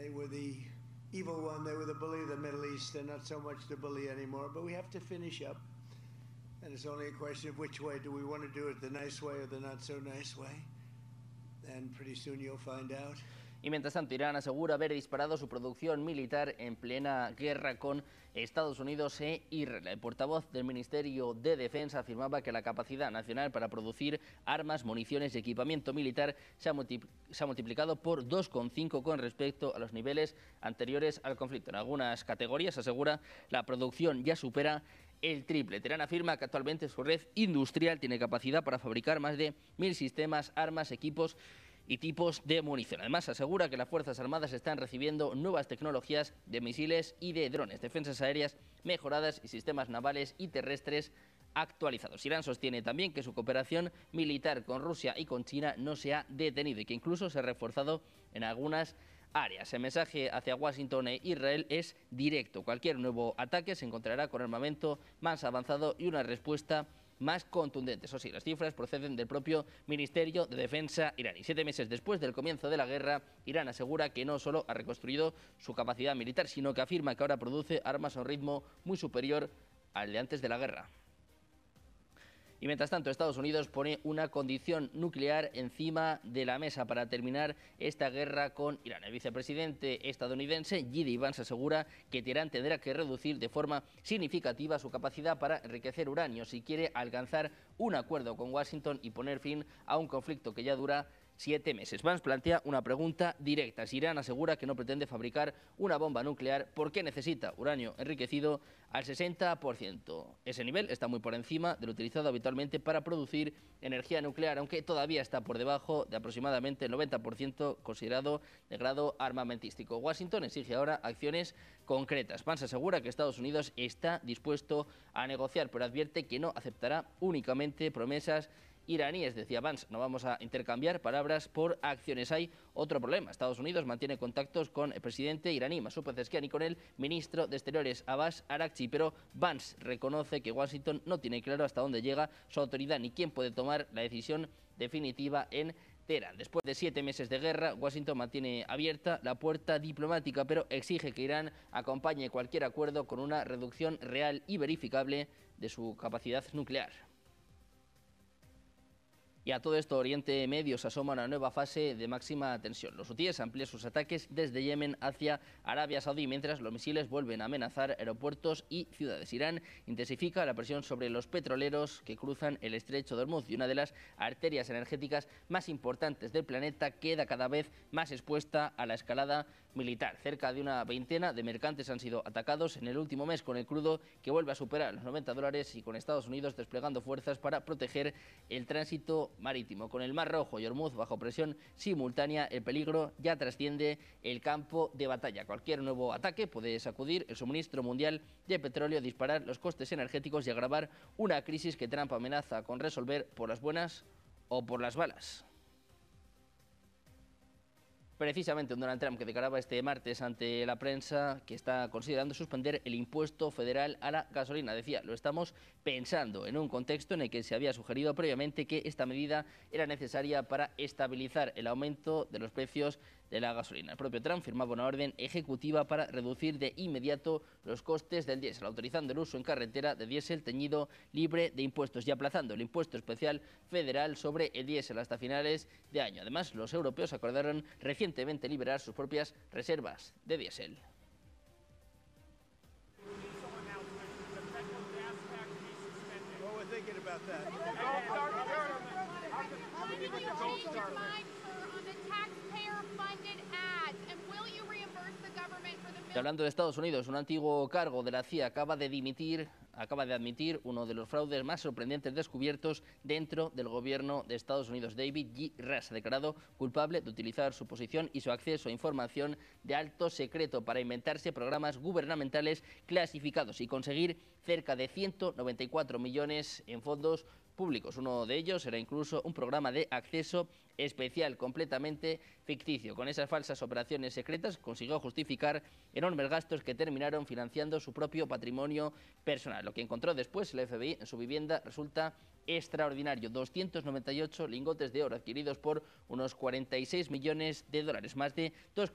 They were the evil one. They were the bully of the Middle East. They're not so much the bully anymore. But we have to finish up. And it's only a question of which way. Do we want to do it the nice way or the not so nice way? And pretty soon you'll find out. Y mientras tanto, Irán asegura haber disparado su producción militar en plena guerra con Estados Unidos e Israel. El portavoz del Ministerio de Defensa afirmaba que la capacidad nacional para producir armas, municiones y equipamiento militar se ha multiplicado por 2,5 con respecto a los niveles anteriores al conflicto. En algunas categorías, asegura, la producción ya supera el triple. Teherán afirma que actualmente su red industrial tiene capacidad para fabricar más de 1.000 sistemas, armas, equipos y tipos de munición. Además, asegura que las Fuerzas Armadas están recibiendo nuevas tecnologías de misiles y de drones, defensas aéreas mejoradas y sistemas navales y terrestres actualizados. Irán sostiene también que su cooperación militar con Rusia y con China no se ha detenido y que incluso se ha reforzado en algunas áreas. El mensaje hacia Washington e Israel es directo. Cualquier nuevo ataque se encontrará con armamento más avanzado y una respuesta más contundente. Eso sí, las cifras proceden del propio Ministerio de Defensa iraní. 7 meses después del comienzo de la guerra, Irán asegura que no solo ha reconstruido su capacidad militar, sino que afirma que ahora produce armas a un ritmo muy superior al de antes de la guerra. Y mientras tanto, Estados Unidos pone una condición nuclear encima de la mesa para terminar esta guerra con Irán. El vicepresidente estadounidense, J.D. Vance, asegura que Teherán tendrá que reducir de forma significativa su capacidad para enriquecer uranio si quiere alcanzar un acuerdo con Washington y poner fin a un conflicto que ya dura 7 meses. Vance plantea una pregunta directa. Si Irán asegura que no pretende fabricar una bomba nuclear, ¿por qué necesita uranio enriquecido al 60%? Ese nivel está muy por encima del utilizado habitualmente para producir energía nuclear, aunque todavía está por debajo de aproximadamente el 90% considerado de grado armamentístico. Washington exige ahora acciones concretas. Vance asegura que Estados Unidos está dispuesto a negociar, pero advierte que no aceptará únicamente promesas iraníes. Decía Vance, no vamos a intercambiar palabras por acciones. Hay otro problema. Estados Unidos mantiene contactos con el presidente iraní Masoud Pezeshkian y con el ministro de Exteriores Abbas Araghchi, pero Vance reconoce que Washington no tiene claro hasta dónde llega su autoridad ni quién puede tomar la decisión definitiva en Teherán. Después de 7 meses de guerra, Washington mantiene abierta la puerta diplomática, pero exige que Irán acompañe cualquier acuerdo con una reducción real y verificable de su capacidad nuclear. Y a todo esto, Oriente Medio se asoma a una nueva fase de máxima tensión. Los hutíes amplían sus ataques desde Yemen hacia Arabia Saudí, mientras los misiles vuelven a amenazar aeropuertos y ciudades. Irán intensifica la presión sobre los petroleros que cruzan el estrecho de Hormuz y una de las arterias energéticas más importantes del planeta queda cada vez más expuesta a la escalada militar. Cerca de una veintena de mercantes han sido atacados en el último mes, con el crudo que vuelve a superar los $90 y con Estados Unidos desplegando fuerzas para proteger el tránsito marítimo. Con el Mar Rojo y Hormuz bajo presión simultánea, el peligro ya trasciende el campo de batalla. Cualquier nuevo ataque puede sacudir el suministro mundial de petróleo, disparar los costes energéticos y agravar una crisis que Trump amenaza con resolver por las buenas o por las malas. Precisamente un Donald Trump que declaraba este martes ante la prensa que está considerando suspender el impuesto federal a la gasolina. Decía, lo estamos pensando en un contexto en el que se había sugerido previamente que esta medida era necesaria para estabilizar el aumento de los precios de la gasolina. El propio Trump firmaba una orden ejecutiva para reducir de inmediato los costes del diésel, autorizando el uso en carretera de diésel teñido libre de impuestos y aplazando el impuesto especial federal sobre el diésel hasta finales de año. Además, los europeos acordaron recientemente liberar sus propias reservas de diésel. Y hablando de Estados Unidos, un antiguo cargo de la CIA acaba de admitir uno de los fraudes más sorprendentes descubiertos dentro del gobierno de Estados Unidos. David G. Rush ha declarado culpable de utilizar su posición y su acceso a información de alto secreto para inventarse programas gubernamentales clasificados y conseguir cerca de 194 millones en fondos públicos. Uno de ellos era incluso un programa de acceso especial completamente ficticio. Con esas falsas operaciones secretas consiguió justificar enormes gastos que terminaron financiando su propio patrimonio personal. Lo que encontró después el FBI en su vivienda resulta extraordinario. 298 lingotes de oro adquiridos por unos $46 millones, más de 2